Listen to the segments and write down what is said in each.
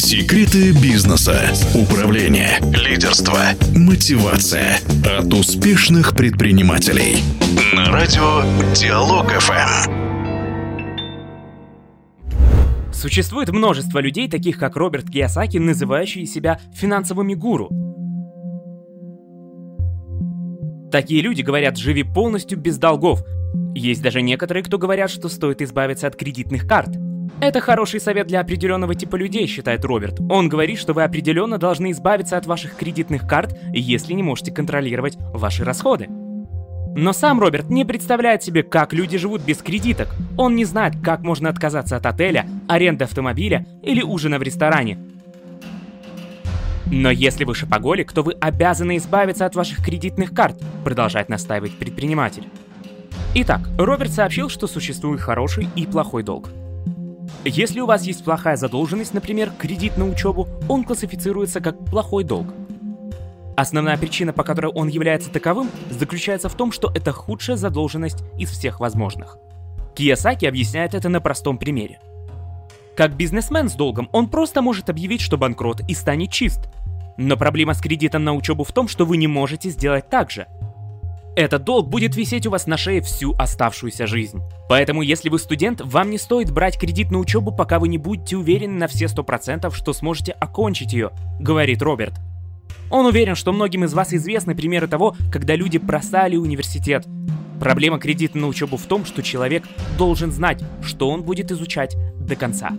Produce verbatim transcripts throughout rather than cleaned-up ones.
Секреты бизнеса, управления, лидерства, мотивация от успешных предпринимателей. На радио Диалог эф эм. Существует множество людей, таких как Роберт Кийосаки, называющие себя финансовыми гуру. Такие люди говорят: живи полностью без долгов. Есть даже некоторые, кто говорят, что стоит избавиться от кредитных карт. Это хороший совет для определенного типа людей, считает Роберт. Он говорит, что вы определенно должны избавиться от ваших кредитных карт, если не можете контролировать ваши расходы. Но сам Роберт не представляет себе, как люди живут без кредиток. Он не знает, как можно отказаться от отеля, аренды автомобиля или ужина в ресторане. Но если вы шопоголик, то вы обязаны избавиться от ваших кредитных карт, продолжает настаивать предприниматель. Итак, Роберт сообщил, что существует хороший и плохой долг. Если у вас есть плохая задолженность, например, кредит на учебу, он классифицируется как плохой долг. Основная причина, по которой он является таковым, заключается в том, что это худшая задолженность из всех возможных. Кийосаки объясняет это на простом примере. Как бизнесмен с долгом, он просто может объявить, что банкрот, и станет чист. Но проблема с кредитом на учебу в том, что вы не можете сделать так же. Этот долг будет висеть у вас на шее всю оставшуюся жизнь. Поэтому, если вы студент, вам не стоит брать кредит на учебу, пока вы не будете уверены на все сто процентов, что сможете окончить ее, говорит Роберт. Он уверен, что многим из вас известны примеры того, когда люди бросали университет. Проблема кредита на учебу в том, что человек должен знать, что он будет изучать до конца.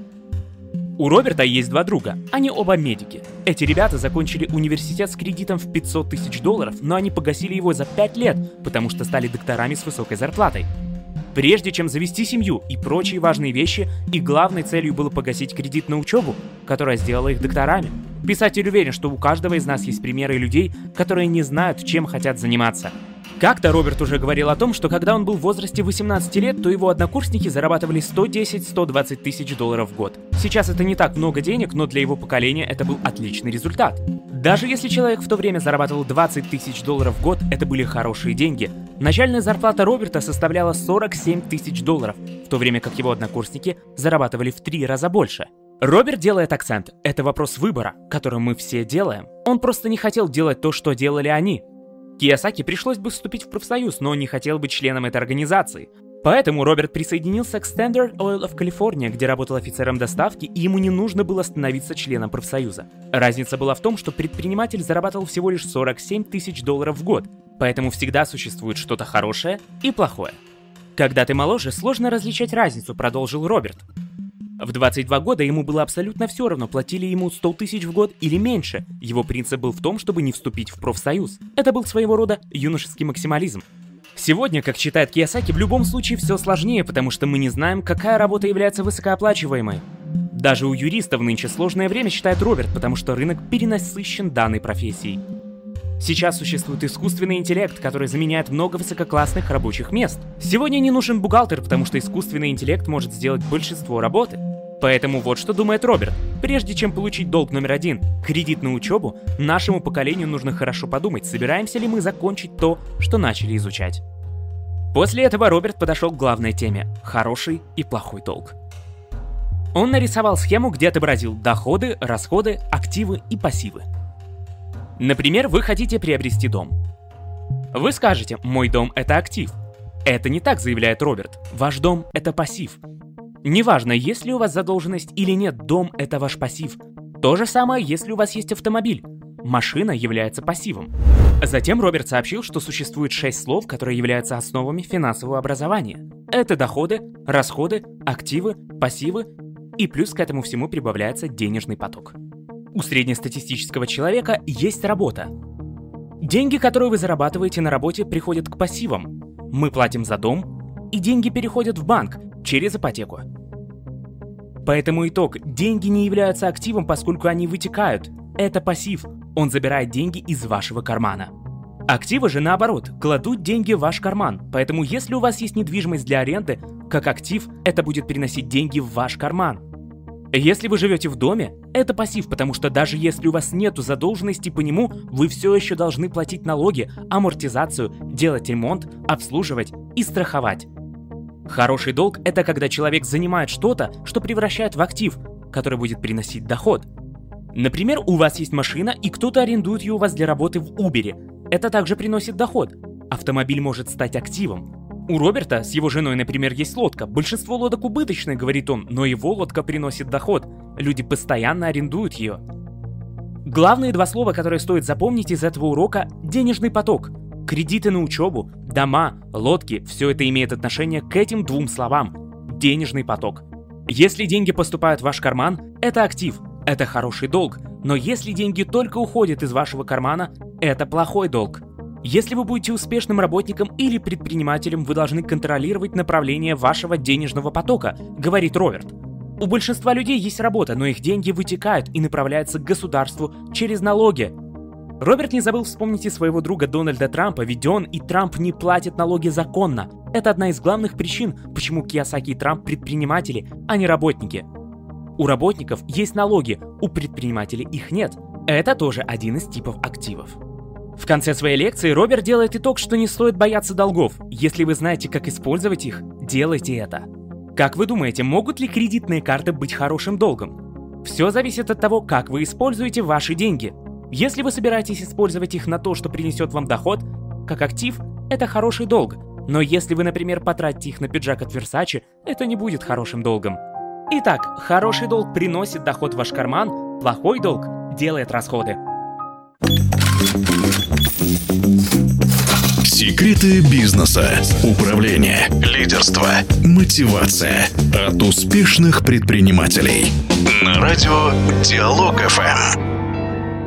У Роберта есть два друга, они оба медики. Эти ребята закончили университет с кредитом в пятьсот тысяч долларов, но они погасили его за пять лет, потому что стали докторами с высокой зарплатой. Прежде чем завести семью и прочие важные вещи, их главной целью было погасить кредит на учебу, которая сделала их докторами. Писатель уверен, что у каждого из нас есть примеры людей, которые не знают, чем хотят заниматься. Как-то Роберт уже говорил о том, что когда он был в возрасте восемнадцати лет, то его однокурсники зарабатывали сто десять - сто двадцать тысяч долларов в год. Сейчас это не так много денег, но для его поколения это был отличный результат. Даже если человек в то время зарабатывал двадцать тысяч долларов в год, это были хорошие деньги. Начальная зарплата Роберта составляла сорок семь тысяч долларов, в то время как его однокурсники зарабатывали в три раза больше. Роберт делает акцент. Это вопрос выбора, который мы все делаем. Он просто не хотел делать то, что делали они. Кийосаки пришлось бы вступить в профсоюз, но он не хотел быть членом этой организации. Поэтому Роберт присоединился к Standard Oil of California, где работал офицером доставки, и ему не нужно было становиться членом профсоюза. Разница была в том, что предприниматель зарабатывал всего лишь сорок семь тысяч долларов в год, поэтому всегда существует что-то хорошее и плохое. Когда ты моложе, сложно различать разницу, продолжил Роберт. В двадцать два года ему было абсолютно все равно, платили ему сто тысяч в год или меньше. Его принцип был в том, чтобы не вступить в профсоюз. Это был своего рода юношеский максимализм. Сегодня, как считает Кийосаки, в любом случае все сложнее, потому что мы не знаем, какая работа является высокооплачиваемой. Даже у юристов нынче сложное время, считает Роберт, потому что рынок перенасыщен данной профессией. Сейчас существует искусственный интеллект, который заменяет много высококлассных рабочих мест. Сегодня не нужен бухгалтер, потому что искусственный интеллект может сделать большинство работы. Поэтому вот что думает Роберт. Прежде чем получить долг номер один, кредит на учебу, нашему поколению нужно хорошо подумать, собираемся ли мы закончить то, что начали изучать. После этого Роберт подошел к главной теме – хороший и плохой долг. Он нарисовал схему, где отобразил доходы, расходы, активы и пассивы. Например, вы хотите приобрести дом. Вы скажете: «Мой дом – это актив». Это не так, заявляет Роберт. Ваш дом – это пассив. Неважно, есть ли у вас задолженность или нет, дом – это ваш пассив. То же самое, если у вас есть автомобиль. Машина является пассивом. Затем Роберт сообщил, что существует шесть слов, которые являются основами финансового образования. Это доходы, расходы, активы, пассивы, и плюс к этому всему прибавляется денежный поток. У среднестатистического человека есть работа. Деньги, которые вы зарабатываете на работе, приходят к пассивам. Мы платим за дом, и деньги переходят в банк через ипотеку. Поэтому итог: деньги не являются активом, поскольку они вытекают. Это пассив, он забирает деньги из вашего кармана. Активы же, наоборот, кладут деньги в ваш карман, поэтому если у вас есть недвижимость для аренды, как актив, это будет приносить деньги в ваш карман. Если вы живете в доме, это пассив, потому что даже если у вас нету задолженности по нему, вы все еще должны платить налоги, амортизацию, делать ремонт, обслуживать и страховать. Хороший долг – это когда человек занимает что-то, что превращает в актив, который будет приносить доход. Например, у вас есть машина, и кто-то арендует ее у вас для работы в Uber. Это также приносит доход. Автомобиль может стать активом. У Роберта с его женой, например, есть лодка. Большинство лодок убыточные, говорит он, но его лодка приносит доход. Люди постоянно арендуют ее. Главные два слова, которые стоит запомнить из этого урока – денежный поток. Кредиты на учебу, дома, лодки – все это имеет отношение к этим двум словам – денежный поток. Если деньги поступают в ваш карман – это актив, это хороший долг. Но если деньги только уходят из вашего кармана – это плохой долг. Если вы будете успешным работником или предпринимателем, вы должны контролировать направление вашего денежного потока, говорит Роберт. У большинства людей есть работа, но их деньги вытекают и направляются к государству через налоги. Роберт не забыл вспомнить и своего друга Дональда Трампа, ведь он и Трамп не платят налоги законно. Это одна из главных причин, почему Кийосаки и Трамп предприниматели, а не работники. У работников есть налоги, у предпринимателей их нет. Это тоже один из типов активов. В конце своей лекции Роберт делает итог, что не стоит бояться долгов. Если вы знаете, как использовать их, делайте это. Как вы думаете, могут ли кредитные карты быть хорошим долгом? Все зависит от того, как вы используете ваши деньги. Если вы собираетесь использовать их на то, что принесет вам доход, как актив, это хороший долг. Но если вы, например, потратите их на пиджак от Versace, это не будет хорошим долгом. Итак, хороший долг приносит доход в ваш карман, плохой долг делает расходы. Секреты бизнеса, управление, лидерство, мотивация от успешных предпринимателей. На радио Диалог эф эм.